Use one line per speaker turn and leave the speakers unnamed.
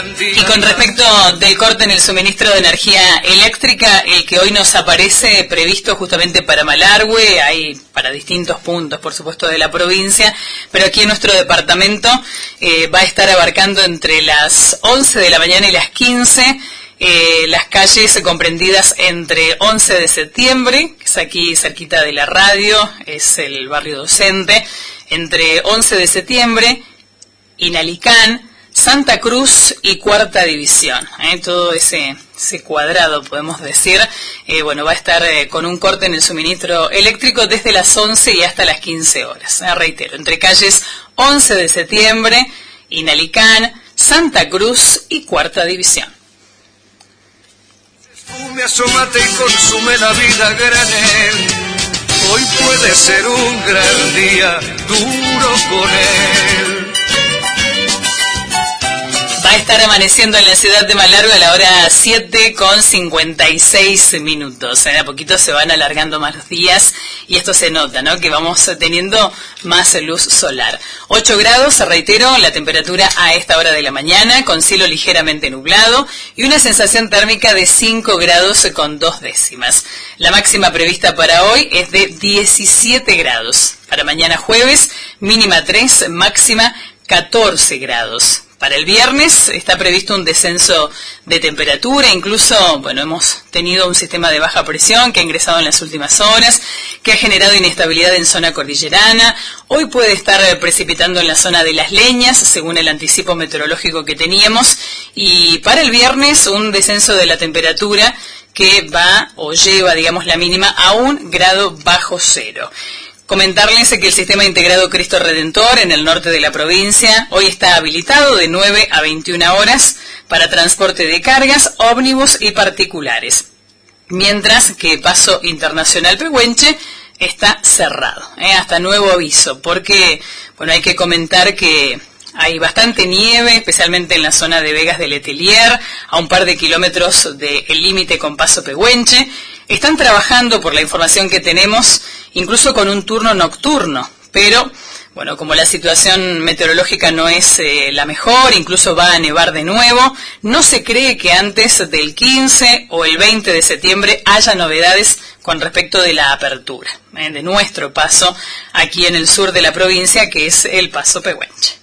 Y con respecto del corte en el suministro de energía eléctrica, el que hoy nos aparece previsto justamente para Malargüe, hay para distintos puntos, por supuesto, de la provincia, pero aquí en nuestro departamento va a estar abarcando entre las 11 de la mañana y las 15, las calles comprendidas entre 11 de septiembre, que es aquí cerquita de la radio, es el barrio Docente, entre 11 de septiembre, Inalicán, Santa Cruz y Cuarta División, todo ese cuadrado, podemos decir, va a estar con un corte en el suministro eléctrico desde las 11 y hasta las 15 horas. Reitero, entre calles 11 de septiembre, Inalicán, Santa Cruz y Cuarta División.
Fume, asómate y consume la vida a granel. Hoy puede ser un gran día, duro con él.
Va a estar amaneciendo en la ciudad de Malargüe a la hora 7:56. A poquito se van alargando más los días y esto se nota, ¿no? Que vamos teniendo más luz solar. 8 grados, reitero, la temperatura a esta hora de la mañana, con cielo ligeramente nublado y una sensación térmica de 5 grados con 2 décimas. La máxima prevista para hoy es de 17 grados. Para mañana jueves, mínima 3, máxima 14 grados. Para el viernes está previsto un descenso de temperatura, incluso, hemos tenido un sistema de baja presión que ha ingresado en las últimas horas, que ha generado inestabilidad en zona cordillerana. Hoy puede estar precipitando en la zona de Las Leñas, según el anticipo meteorológico que teníamos, y para el viernes un descenso de la temperatura que va o lleva, la mínima a 1 grado bajo cero. Comentarles que el Sistema Integrado Cristo Redentor en el norte de la provincia hoy está habilitado de 9 a 21 horas para transporte de cargas, ómnibus y particulares, mientras que Paso Internacional Pehuenche está cerrado, hasta nuevo aviso, porque hay que comentar que hay bastante nieve, especialmente en la zona de Vegas de Letelier, a un par de kilómetros del límite con Paso Pehuenche. Están trabajando, por la información que tenemos, incluso con un turno nocturno, pero como la situación meteorológica no es la mejor, incluso va a nevar de nuevo, no se cree que antes del 15 o el 20 de septiembre haya novedades con respecto de la apertura de nuestro paso aquí en el sur de la provincia, que es el Paso Pehuenche.